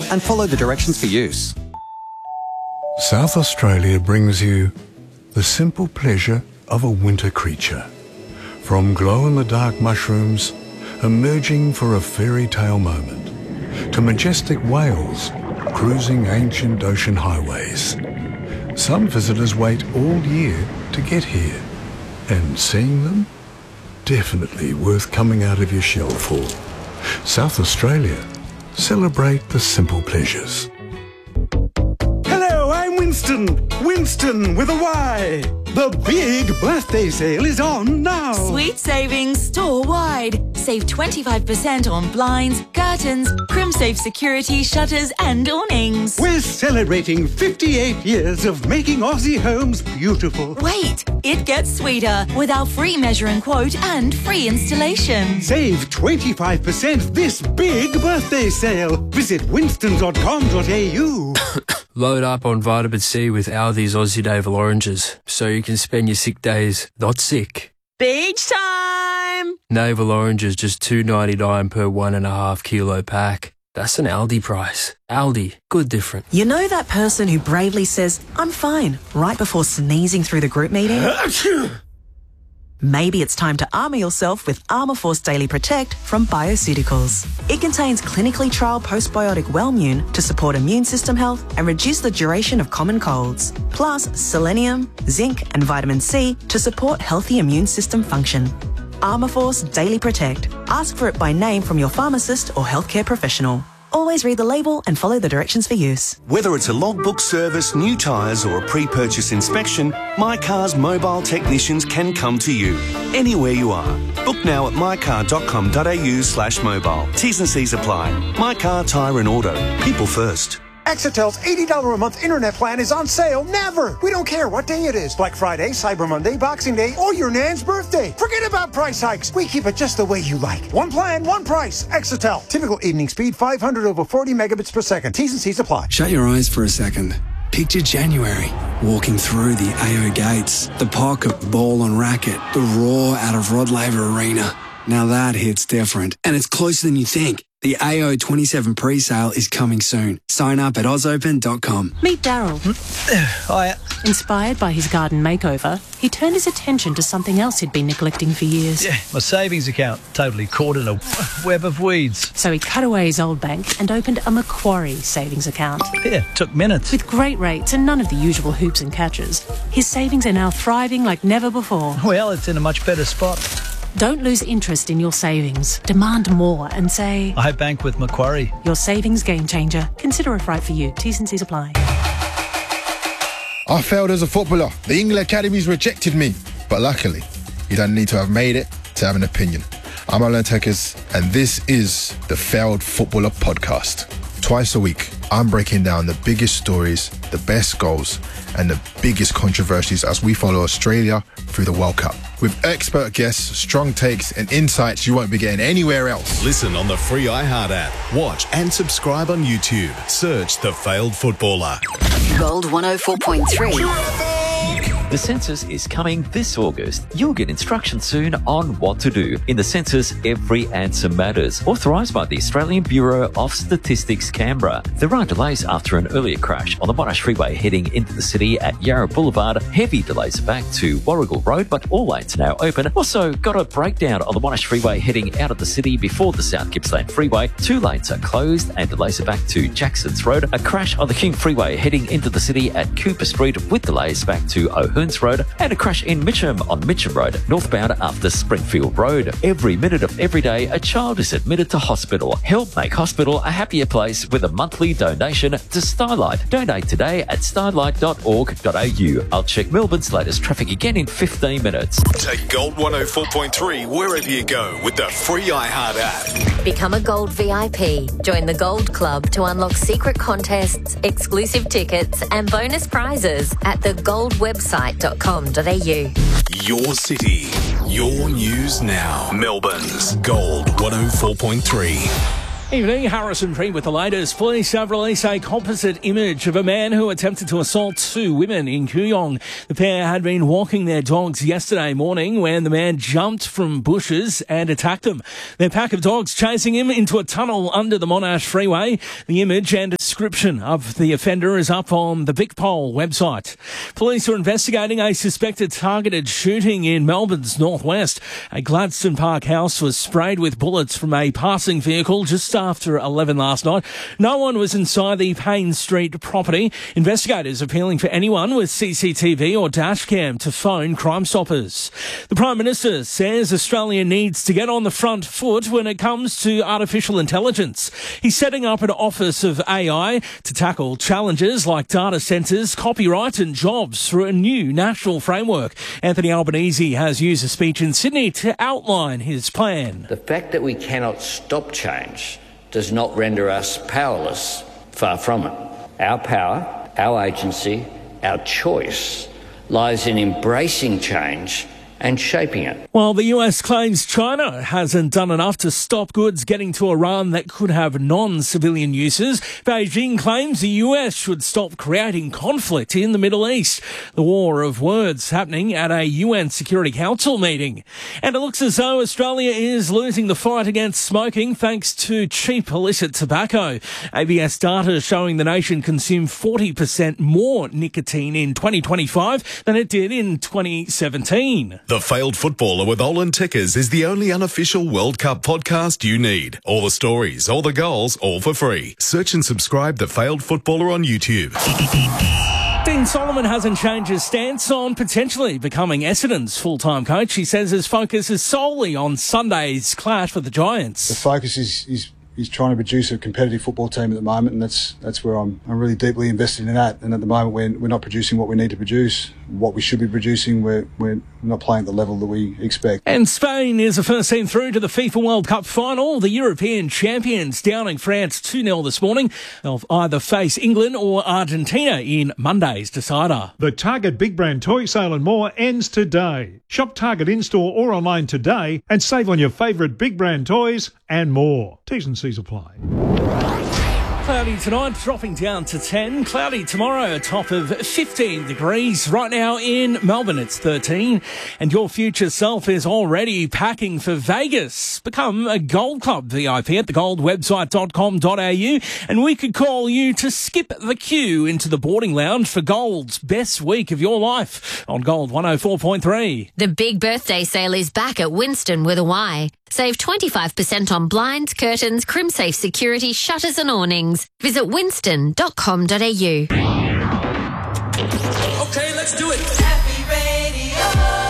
and follow the directions for use. South Australia brings you the simple pleasure of a winter creature. From glow-in-the-dark mushrooms emerging for a fairy tale moment, to majestic whales cruising ancient ocean highways. Some visitors wait all year to get here, and seeing them, definitely worth coming out of your shell for. South Australia, celebrate the simple pleasures. Hello, I'm Winston. Winston with a Y. The big birthday sale is on now. Sweet savings store-wide. Save 25% on blinds, curtains, CrimSafe security, shutters and awnings. We're celebrating 58 years of making Aussie homes beautiful. Wait, it gets sweeter with our free measure and quote and free installation. Save 25% this big birthday sale. Visit winston.com.au. Load up on vitamin C with Aldi's Aussie Navel oranges so you can spend your sick days not sick. Beach time! Navel oranges just $2.99 per 1.5 kilo pack. That's an Aldi price. Aldi, good different. You know that person who bravely says, "I'm fine," right before sneezing through the group meeting? Maybe it's time to armour yourself with Armour Force Daily Protect from Bioceuticals. It contains clinically trialled postbiotic Wellmune to support immune system health and reduce the duration of common colds. Plus selenium, zinc and vitamin C to support healthy immune system function. Armour Force Daily Protect. Ask for it by name from your pharmacist or healthcare professional. Always read the label and follow the directions for use. Whether it's a logbook service, new tyres or a pre-purchase inspection, My Car's mobile technicians can come to you, anywhere you are. Book now at mycar.com.au/mobile. T's and C's apply. My Car Tyre and Auto. People first. Exetel's $80 a month internet plan is on sale never. We don't care what day it is. Black Friday, Cyber Monday, Boxing Day, or your nan's birthday. Forget about price hikes. We keep it just the way you like. One plan, one price. Exetel. Typical evening speed, 500 over 40 megabits per second. T's and C's apply. Shut your eyes for a second. Picture January, walking through the AO gates, the pocket ball and racket, the roar out of Rod Laver Arena. Now that hits different, and it's closer than you think. The AO 27 pre-sale is coming soon. Sign up at ausopen.com. Meet Daryl. Hiya. Inspired by his garden makeover, he turned his attention to something else he'd been neglecting for years. Yeah, my savings account, totally caught in a web of weeds. So he cut away his old bank and opened a Macquarie savings account. Yeah, took minutes. With great rates and none of the usual hoops and catches, his savings are now thriving like never before. Well, it's in a much better spot. Don't lose interest in your savings. Demand more and say, I bank with Macquarie. Your savings game changer. Consider if right for you. T's and C's apply. I failed as a footballer. The England Academies rejected me. But luckily, you don't need to have made it to have an opinion. I'm Alan Tekers, and this is the Failed Footballer Podcast. Twice a week, I'm breaking down the biggest stories, the best goals, and the biggest controversies as we follow Australia through the World Cup. With expert guests, strong takes, and insights you won't be getting anywhere else. Listen on the free iHeart app. Watch and subscribe on YouTube. Search The Failed Footballer. Gold 104.3. The census is coming this August. You'll get instructions soon on what to do. In the census, every answer matters. Authorised by the Australian Bureau of Statistics, Canberra. There are delays after an earlier crash on the Monash Freeway heading into the city at Yarra Boulevard. Heavy delays back to Warrigal Road, but all lanes are now open. Also, got a breakdown on the Monash Freeway heading out of the city before the South Gippsland Freeway. 2 lanes are closed and delays are back to Jackson's Road. A crash on the King Freeway heading into the city at Cooper Street with delays back to O'Hearns Road, and a crash in Mitcham on Mitcham Road, northbound after Springfield Road. Every minute of every day, a child is admitted to hospital. Help make hospital a happier place with a monthly donation to Starlight. Donate today at starlight.org.au. I'll check Melbourne's latest traffic again in 15 minutes. Take Gold 104.3 wherever you go with the free iHeart app. Become a Gold VIP. Join the Gold Club to unlock secret contests, exclusive tickets and bonus prizes at thegoldwebsite.com.au. Your city, your news now. Melbourne's Gold 104.3. Evening, Harrison Preet with the latest. Police have released a composite image of a man who attempted to assault 2 women in Kooyong. The pair had been walking their dogs yesterday morning when the man jumped from bushes and attacked them. Their pack of dogs chasing him into a tunnel under the Monash Freeway. The image and description of the offender is up on the VicPol website. Police are investigating a suspected targeted shooting in Melbourne's northwest. A Gladstone Park house was sprayed with bullets from a passing vehicle just after 11 last night. No one was inside the Payne Street property. Investigators appealing for anyone with CCTV or dashcam to phone Crime Stoppers. The Prime Minister says Australia needs to get on the front foot when it comes to artificial intelligence. He's setting up an Office of AI to tackle challenges like data centres, copyright and jobs through a new national framework. Anthony Albanese has used a speech in Sydney to outline his plan. The fact that we cannot stop change does not render us powerless. Far from it. Our power, our agency, our choice lies in embracing change and shaping it. While the US claims China hasn't done enough to stop goods getting to Iran that could have non-civilian uses, Beijing claims the US should stop creating conflict in the Middle East. The war of words happening at a UN Security Council meeting. And it looks as though Australia is losing the fight against smoking thanks to cheap illicit tobacco. ABS data showing the nation consumed 40% more nicotine in 2025 than it did in 2017. The Failed Footballer with Olin Tickers is the only unofficial World Cup podcast you need. All the stories, all the goals, all for free. Search and subscribe The Failed Footballer on YouTube. Dean Solomon hasn't changed his stance on potentially becoming Essendon's full-time coach. He says his focus is solely on Sunday's clash with the Giants. The focus is trying to produce a competitive football team at the moment, and that's where I'm really deeply invested in that. And at the moment, we're not producing what we need to produce, what we should be producing. We're not playing at the level that we expect. And Spain is the first team through to the FIFA World Cup final. The European champions downing France 2-0 this morning. They'll either face England or Argentina in Monday's decider. The Target Big Brand Toy Sale and more ends today. Shop Target in-store or online today and save on your favourite Big Brand toys and more. T's and C's apply. Cloudy tonight, dropping down to 10. Cloudy tomorrow, a top of 15 degrees. Right now in Melbourne, it's 13. And your future self is already packing for Vegas. Become a Gold Club VIP at thegoldwebsite.com.au. And we could call you to skip the queue into the boarding lounge for Gold's best week of your life on Gold 104.3. The big birthday sale is back at Winston with a Y. Save 25% on blinds, curtains, CrimSafe security, shutters and awnings. Visit winston.com.au. Okay, let's do it. Happy Radio.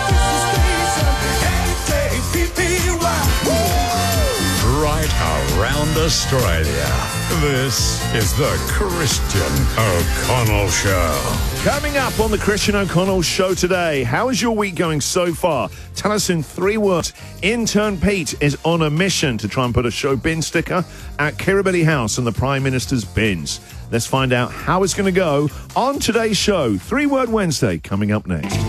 Right around Australia, this is the Christian O'Connell Show. Coming up on the Christian O'Connell Show today, how is your week going so far? Tell us in 3 words. Intern Pete is on a mission to try and put a show bin sticker at Kirribilli House in the Prime Minister's bins. Let's find out how it's going to go on today's show. 3 Word Wednesday coming up next.